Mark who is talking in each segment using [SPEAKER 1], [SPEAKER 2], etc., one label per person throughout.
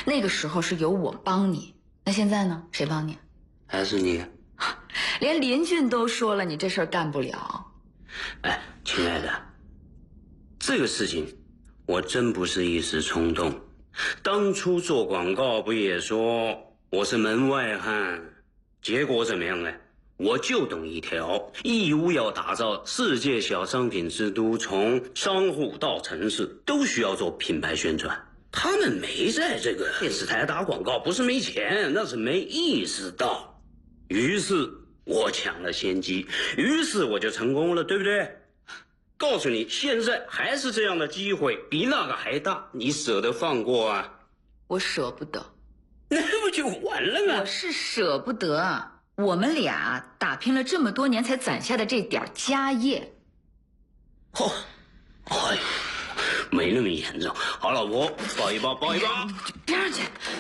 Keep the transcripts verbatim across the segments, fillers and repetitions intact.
[SPEAKER 1] 那个时候是由我帮你，那现在呢？谁帮你？
[SPEAKER 2] 还是你？
[SPEAKER 1] 连林俊都说了，你这事儿干不了。
[SPEAKER 2] 哎，亲爱的，这个事情我真不是一时冲动。当初做广告不也说我是门外汉？结果怎么样呢？我就懂一条，义乌要打造世界小商品之都，从商户到城市都需要做品牌宣传。他们没在这个电视台打广告，不是没钱，那是没意识到。于是我抢了先机，于是我就成功了，对不对？告诉你，现在还是这样的机会，比那个还大，你舍得放过啊？
[SPEAKER 1] 我舍不得。
[SPEAKER 2] 那不就完了吗？
[SPEAKER 1] 我是舍不得。我们俩打拼了这么多年才攒下的这点家业。
[SPEAKER 2] 哦，哎，没那么严重。好，老婆，抱一抱，抱一抱。
[SPEAKER 1] 别上去！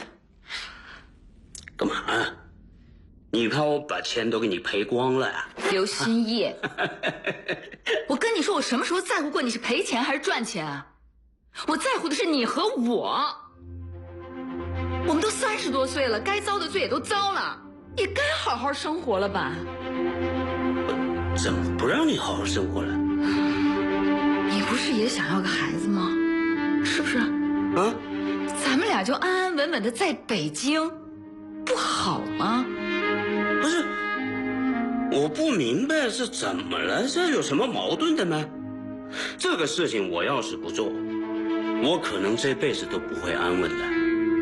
[SPEAKER 2] 干嘛？你怕我把钱都给你赔光了啊？
[SPEAKER 1] 刘新义，我跟你说，我什么时候在乎过你是赔钱还是赚钱啊？我在乎的是你和我。我们都三十多岁了，该遭的罪也都遭了，也该好好生活了吧？
[SPEAKER 2] 怎么不让你好好生活了？
[SPEAKER 1] 你不是也想要个孩子吗？是不是？
[SPEAKER 2] 啊？
[SPEAKER 1] 咱们俩就安安稳稳的在北京，不好吗？
[SPEAKER 2] 不是，我不明白是怎么了，这有什么矛盾的吗？这个事情我要是不做，我可能这辈子都不会安稳的。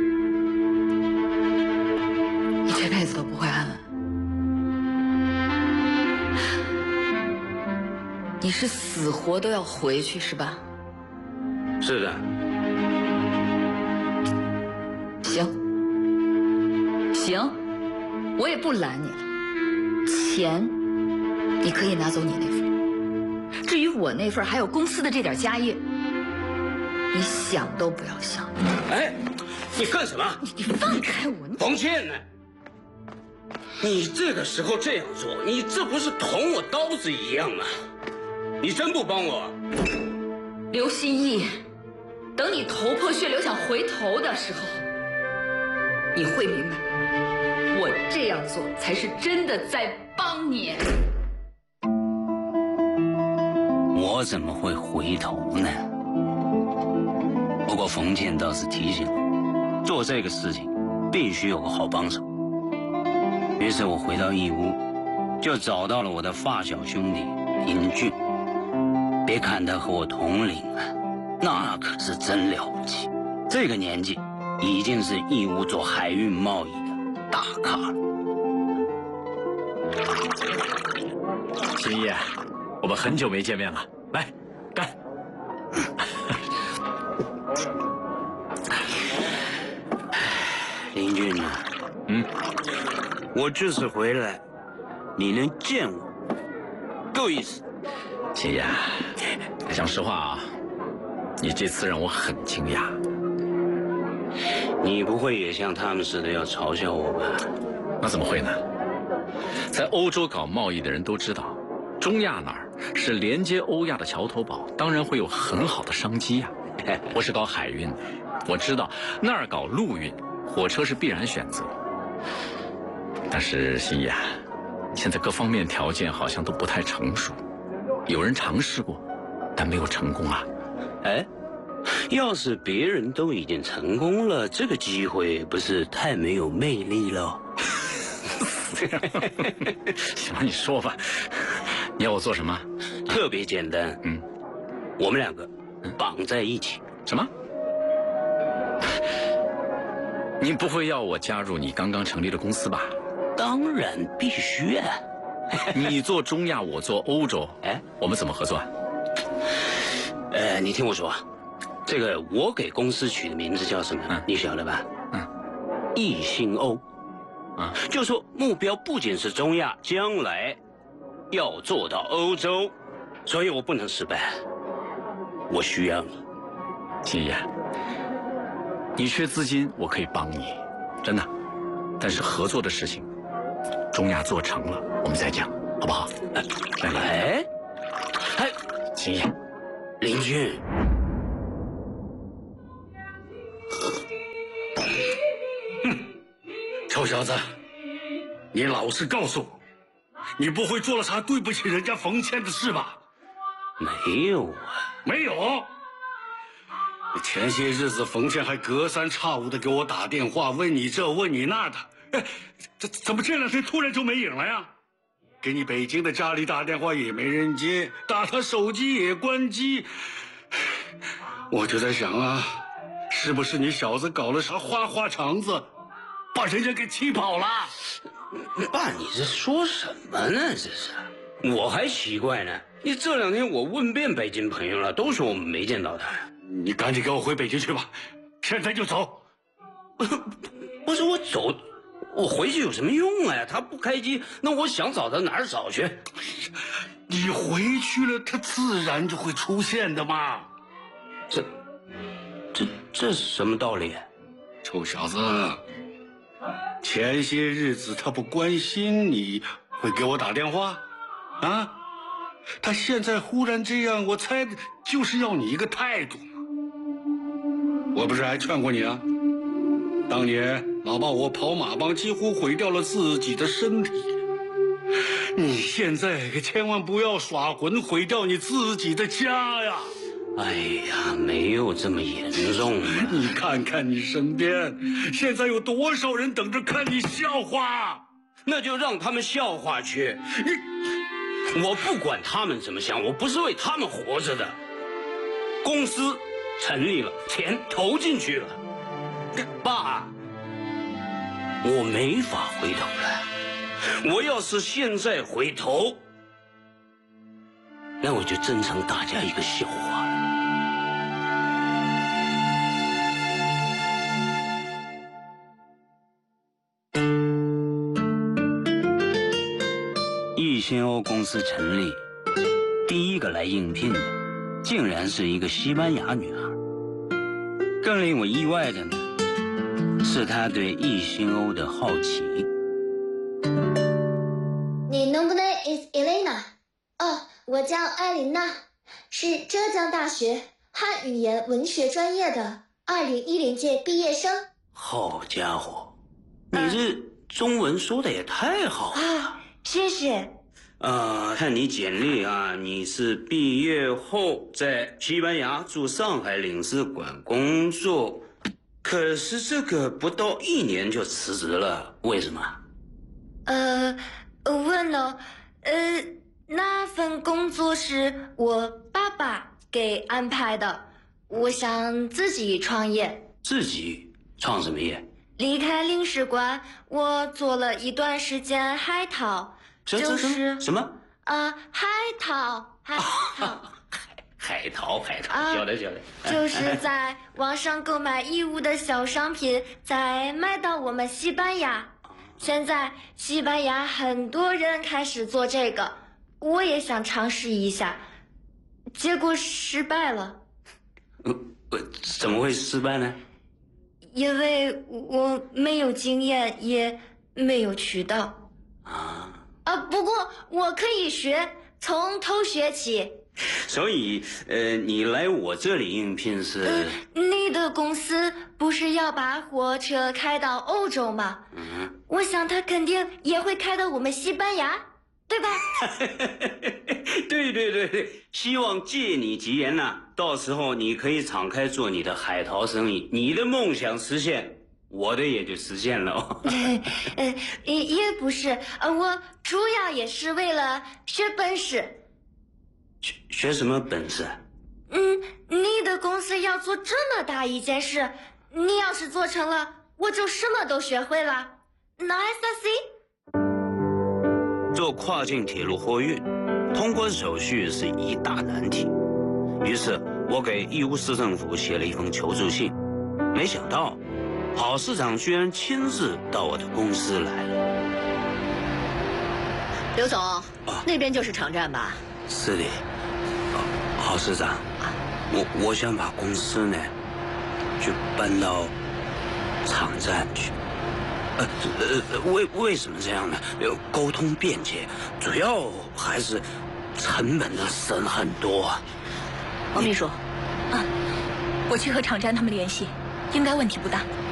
[SPEAKER 1] 你这辈子都不会安稳。你是死活都要回去是吧？
[SPEAKER 2] 是的。
[SPEAKER 1] 行，行，我也不拦你了。钱，你可以拿走你那份。至于我那份，还有公司的这点家业，你想都不要想。
[SPEAKER 2] 哎，你干什么？
[SPEAKER 1] 你你放开我！
[SPEAKER 2] 冯倩呢？你这个时候这样做，你这不是捅我刀子一样吗？你真不帮我？
[SPEAKER 1] 刘新义，等你头破血流想回头的时候，你会明白，我这样做才是真的在帮你。
[SPEAKER 2] 我怎么会回头呢？不过冯倩倒是提醒我，做这个事情必须有个好帮手。于是我回到义乌，就找到了我的发小兄弟林俊。别看他和我同龄啊，那可是真了不起。这个年纪，已经是义乌做海运贸易的大咖了。
[SPEAKER 3] 新义，我们很久没见面了，来，干！
[SPEAKER 2] 林俊呢？
[SPEAKER 3] 嗯，
[SPEAKER 2] 我这次回来，你能见我，够意思。
[SPEAKER 3] 新义，讲实话啊，你这次让我很惊讶。
[SPEAKER 2] 你不会也像他们似的要嘲笑我吧？
[SPEAKER 3] 那怎么会呢？在欧洲搞贸易的人都知道，中亚那儿是连接欧亚的桥头堡，当然会有很好的商机呀、啊。我是搞海运的，我知道那儿搞陆运，火车是必然选择。但是新义啊，现在各方面条件好像都不太成熟，有人尝试过，但没有成功啊。
[SPEAKER 2] 哎，要是别人都已经成功了，这个机会不是太没有魅力了？
[SPEAKER 3] 行了，你说吧，你要我做什么？
[SPEAKER 2] 特别简单，
[SPEAKER 3] 嗯，
[SPEAKER 2] 我们两个绑在一起。
[SPEAKER 3] 什么？你不会要我加入你刚刚成立的公司吧？
[SPEAKER 2] 当然必须啊！
[SPEAKER 3] 你做中亚，我做欧洲，
[SPEAKER 2] 哎，
[SPEAKER 3] 我们怎么合作？
[SPEAKER 2] 呃，你听我说，这个我给公司取的名字叫什么？嗯、你晓得吧？
[SPEAKER 3] 嗯，
[SPEAKER 2] 易兴欧。
[SPEAKER 3] 啊，
[SPEAKER 2] 就说目标不仅是中亚，将来要做到欧洲，所以我不能失败。我需要你，
[SPEAKER 3] 秦爷，你缺资金，我可以帮你，真的。但是合作的事情，中亚做成了，我们再讲，好不好？来来，
[SPEAKER 2] 哎，哎，
[SPEAKER 3] 秦爷，
[SPEAKER 2] 林俊。
[SPEAKER 4] 臭小子，你老实告诉我，你不会做了啥对不起人家冯倩的事吧？
[SPEAKER 2] 没有啊，
[SPEAKER 4] 没有。前些日子冯倩还隔三差五的给我打电话，问你这问你那的，哎，这怎么这两天突然就没影了呀？给你北京的家里打电话也没人接，打他手机也关机。我就在想啊，是不是你小子搞了啥花花肠子，把人家给气跑了？
[SPEAKER 2] 爸，你这说什么呢？这是，我还奇怪呢。你这两天我问遍北京朋友了，都说我们没见到他。
[SPEAKER 4] 你赶紧给我回北京去吧，现在就走。
[SPEAKER 2] 不是我走，我回去有什么用啊？他不开机，那我想找他哪儿找去？
[SPEAKER 4] 你回去了，他自然就会出现的嘛。
[SPEAKER 2] 这，这这什么道理？
[SPEAKER 4] 臭小子，前些日子他不关心你，会给我打电话，啊？他现在忽然这样，我猜就是要你一个态度。我不是还劝过你啊？当年老爸我跑马帮，几乎毁掉了自己的身体。你现在可千万不要耍混，毁掉你自己的家呀！
[SPEAKER 2] 哎呀，没有这么严重啊。
[SPEAKER 4] 你看看你身边，现在有多少人等着看你笑话？
[SPEAKER 2] 那就让他们笑话去。你，我不管他们怎么想，我不是为他们活着的。公司成立了，钱投进去了，爸，我没法回头了。我要是现在回头，那我就真成大家一个笑话了。易新欧公司成立，第一个来应聘的，竟然是一个西班牙女孩。更令我意外的呢，是她对易新欧的好奇。
[SPEAKER 5] 你能不能 is Elena？ 哦，我叫艾琳娜，是浙江大学汉语言文学专业的二零一零届毕业生。
[SPEAKER 2] 好家伙，你这中文说的也太好了
[SPEAKER 5] 啊！谢谢。
[SPEAKER 2] 呃，看你简历啊，你是毕业后在西班牙驻上海领事馆工作，可是这个不到一年就辞职了，为什么？
[SPEAKER 5] 呃，问了，呃，那份工作是我爸爸给安排的，我想自己创业。
[SPEAKER 2] 自己创什么业？
[SPEAKER 5] 离开领事馆，我做了一段时间海淘。就是
[SPEAKER 2] 什么
[SPEAKER 5] 啊、呃，海淘，海淘，
[SPEAKER 2] 海海淘，海淘，
[SPEAKER 5] 啊、
[SPEAKER 2] 晓得晓得，
[SPEAKER 5] 就是在网上购买义乌的小商品，再卖到我们西班牙。现在西班牙很多人开始做这个，我也想尝试一下，结果失败了。
[SPEAKER 2] 呃，怎么会失败呢？
[SPEAKER 5] 因为我没有经验，也没有渠道。
[SPEAKER 2] 啊。
[SPEAKER 5] 啊，不过我可以学，从头学起。
[SPEAKER 2] 所以，呃，你来我这里应聘是？
[SPEAKER 5] 呃、你的公司不是要把火车开到欧洲吗？
[SPEAKER 2] 嗯，
[SPEAKER 5] 我想他肯定也会开到我们西班牙，对吧？
[SPEAKER 2] 对对对对，希望借你吉言呐、啊，到时候你可以敞开做你的海淘生意，你的梦想实现。我的也就实现了、哦。
[SPEAKER 5] 呃，也也不是，呃，我主要也是为了学本事。
[SPEAKER 2] 学学什么本事？
[SPEAKER 5] 嗯，你的公司要做这么大一件事，你要是做成了，我就什么都学会了。那 S C？
[SPEAKER 2] 做跨境铁路货运，通关手续是一大难题。于是我给义乌市政府写了一封求助信，没想到。郝市长居然亲自到我的公司来了。
[SPEAKER 1] 刘总，啊、那边就是场站吧？
[SPEAKER 2] 是的。郝市长，我我想把公司呢，就搬到场站去。呃呃，为为什么这样呢？沟通便捷，主要还是成本的省很多。
[SPEAKER 6] 王秘书，啊，我去和场站他们联系，应该问题不大。